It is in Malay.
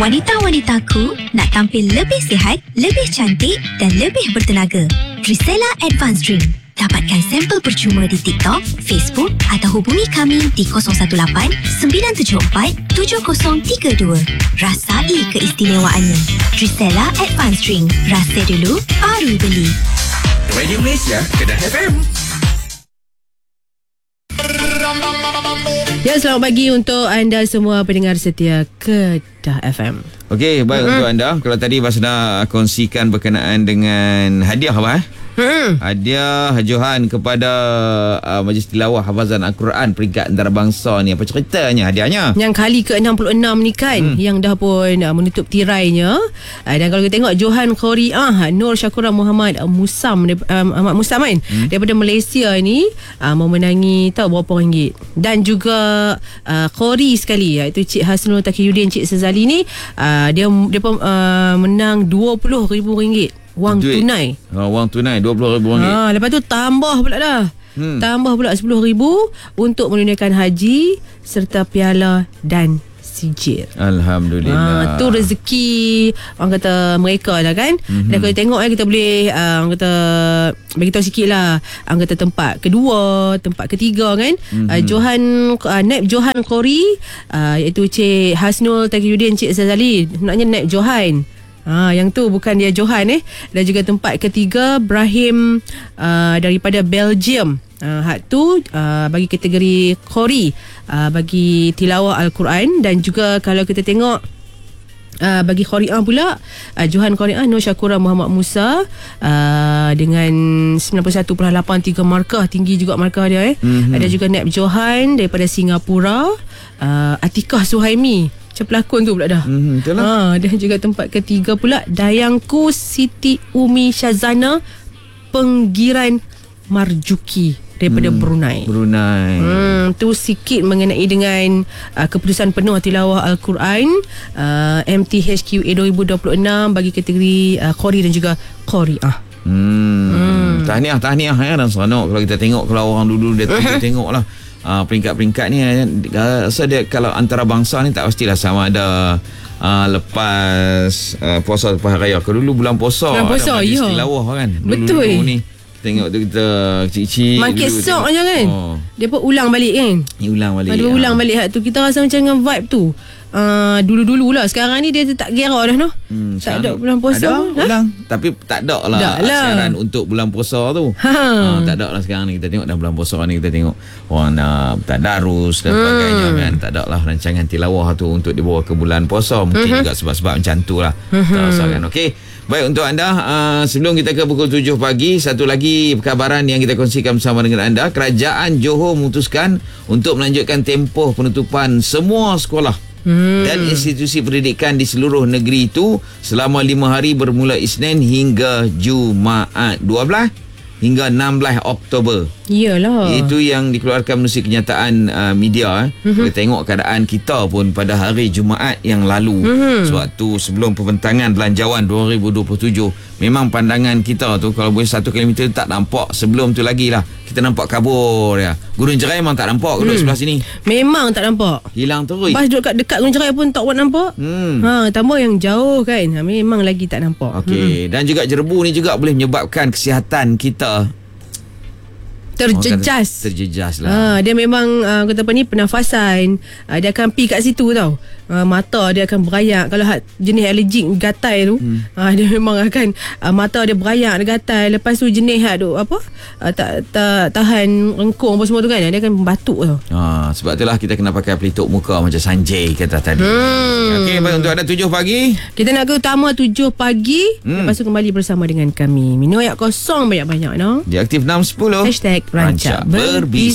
Wanita-wanitaku nak tampil lebih sihat, lebih cantik dan lebih bertenaga. Trisella Advanced Drink. Dapatkan sampel percuma di TikTok, Facebook atau hubungi kami di 018-974-7032. Rasai keistimewaannya. Trisella Advanced Drink. Rasa dulu, baru beli. Radio Malaysia, Kedah FM. Ya, selamat pagi untuk anda semua pendengar setia Kedah FM. Okey, baik untuk anda. Kalau tadi Basna kongsikan berkenaan dengan hadiah apa? Hadiah Johan kepada Majlis Tilawah Hafazan Al-Quran peringkat antarabangsa ni. Apa ceritanya hadiahnya? Yang kali ke-66 ni kan, yang dah pun menutup tirainya. Dan kalau kita tengok Johan Qori'ah Nur Syakura Muhammad Musam Ahmad Musam kan, daripada Malaysia ni memenangi tahu berapa ringgit. Dan juga Qori sekali, iaitu Cik Hasnul Taqiyuddin Cik Sezali ni, dia menang RM20,000 wang Duit. tunai. Wang tunai RM20,000. Lepas tu tambah pula dah. Tambah pula RM10,000 untuk menunaikan haji serta piala dan sijil. Alhamdulillah. Tu rezeki orang kata mereka lah kan. Dan kalau tengok kita boleh orang kata bagi tahu sikit lah. Orang kata tempat kedua, tempat ketiga kan. Naib Johan Qori, iaitu Cik Hasnul Taqiyuddin Cik Sezali. Sebenarnya Naib Johan. Yang tu bukan dia Johan Dan juga tempat ketiga Brahim daripada Belgium. Hak tu bagi kategori Qori, bagi tilawah Al-Quran. Dan juga kalau kita tengok bagi Qori'ah pula, Johan Qori'ah Nur Syakura Muhammad Musa dengan 91.83 markah. Tinggi juga markah dia Ada juga Naib Johan daripada Singapura, Atikah Suhaimi macam pelakon tu pula dah. Betul lah. Dan juga tempat ketiga pula Dayangku Siti Umi Syazana Penggiran Marjuki daripada Brunei. Tu sikit mengenai dengan keputusan penuh tilawah Al-Quran MTHQA 2026 bagi kategori Qori dan juga Qori'ah. Tahniah dan seronok kalau kita tengok, kalau orang dulu dia tengok lah peringkat-peringkat ni. Rasa dia kalau antarabangsa ni tak pastilah sama ada lepas puasa lepas raya. Kalau dulu bulan puasa ada majlis tilawah kan. Betul. Dulu ni tengok tu kita kecil-kecil market sok je kan. Dia pun ulang balik kan. Ulang balik. Ulang balik hak tu. Kita rasa macam dengan vibe tu dulu-dulu lah. Sekarang ni dia tak kira dah noh. Tak ada bulan puasa ulang. Tapi tak ada lah siaran untuk bulan puasa tu. Tak ada lah sekarang ni. Kita tengok dalam bulan puasa ni, kita tengok orang nak tadarus dan sebagainya kan. Tak ada lah rancangan tilawah tu untuk dibawa ke bulan puasa. Mungkin juga sebab-sebab macam tu lah. Tak rasa kan. Okey, baik untuk anda, sebelum kita ke pukul 7 pagi, satu lagi perkabaran yang kita kongsikan bersama dengan anda. Kerajaan Johor memutuskan untuk melanjutkan tempoh penutupan semua sekolah dan institusi pendidikan di seluruh negeri itu selama 5 hari bermula Isnin hingga Jumaat 12 hingga 16 Oktober. Iyalah. Itu yang dikeluarkan menerusi kenyataan media. Kita tengok keadaan kita pun pada hari Jumaat yang lalu, sewaktu sebelum pembentangan belanjawan 2027. Memang pandangan kita tu kalau boleh 1 kilometer tak nampak. Sebelum tu lagi lah kita nampak kabur ya. Gurun Jerai memang tak nampak duduk sebelah sini. Memang tak nampak. Hilang terus. Pas duduk dekat Gurun Jerai pun tak buat nampak. Tambah yang jauh kan. Memang lagi tak nampak. Okey. Dan juga jerebu ni juga boleh menyebabkan kesihatan kita terjejas lah. Dia memang kata apa ni, pernafasan dia akan pergi kat situ tau. Mata dia akan berayak. Kalau jenis alergik gatal tu, dia memang akan mata dia berayak, dia gatal. Lepas tu jenis tu apa, tak tahan rengkung apa semua tu kan, dia akan batuk tau. Sebab itulah kita kena pakai pelitup muka macam Sanjay kata tadi. Okey, baik untuk ada 7 pagi. Kita nak ke utama 7 pagi. Lepas tu kembali bersama dengan kami. Minum air kosong banyak-banyak no. Di Aktif 610 #rancak berbisnes.